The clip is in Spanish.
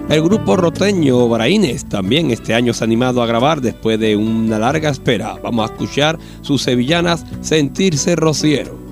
El grupo roteño Braines también este año se ha animado a grabar después de una larga espera. Vamos a escuchar sus sevillanas Sentirse Rociero.